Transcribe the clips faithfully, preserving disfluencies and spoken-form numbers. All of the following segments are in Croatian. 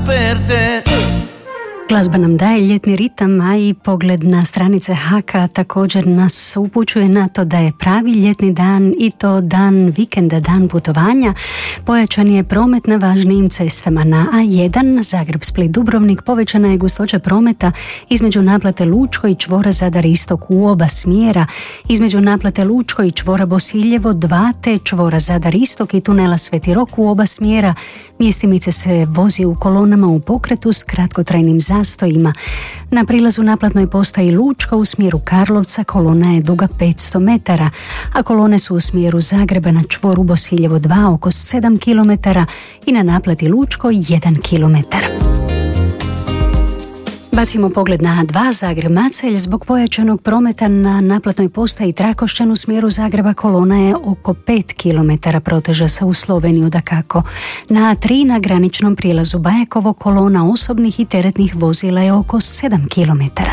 aperte. Glazba nam daje ljetni ritam, a i pogled na stranice Haka također nas upućuje na to da je pravi ljetni dan i to dan vikenda, dan putovanja. Pojačan je promet na važnijim cestama. Na A jedan Zagreb, Split, Dubrovnik povećana je gustoća prometa između naplate Lučko i čvora Zadar Istok u oba smjera, između naplate Lučko i čvora Bosiljevo dva te čvora Zadar Istok i tunela Sveti Rok u oba smjera. Mjestimice se vozi u kolonama u pokretu s kratkotrajnim zastojima. Na prilazu naplatnoj postaji Lučko u smjeru Karlovca kolona je duga petsto metara, a kolone su u smjeru Zagreba na čvoru Bosiljevo dva oko sedam kilometara i na naplati Lučko jedan kilometar. Bacimo pogled na A dva Zagreb-Macelj. Zbog pojačanog prometa na naplatnoj postaji Trakošćan u smjeru Zagreba kolona je oko pet kilometara, proteže se u Sloveniju dakako. Na A tri na graničnom prijelazu Bajakovo kolona osobnih i teretnih vozila je oko sedam kilometara.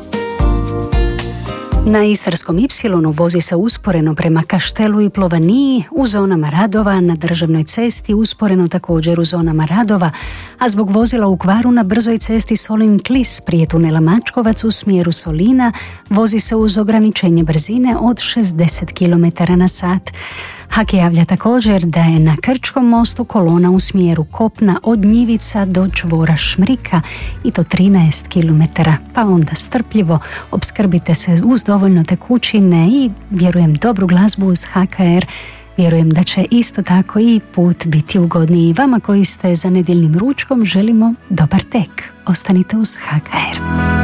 Na Istarskom Ipsilonu vozi se usporeno prema Kaštelu i Plovaniji u zonama radova, na državnoj cesti usporeno također u zonama radova, a zbog vozila u kvaru na brzoj cesti Solin-Klis prije tunela Mačkovac u smjeru Solina vozi se uz ograničenje brzine od šezdeset kilometara na sat. Hak javlja također da je na Krčkom mostu kolona u smjeru kopna od Njivica do čvora Šmrika i to trinaest kilometara, pa onda strpljivo opskrbite se uz dovoljno tekućine i vjerujem dobru glazbu uz H K R. Vjerujem da će isto tako i put biti ugodniji. Vama koji ste za nedjeljnim ručkom želimo dobar tek. Ostanite uz H K R.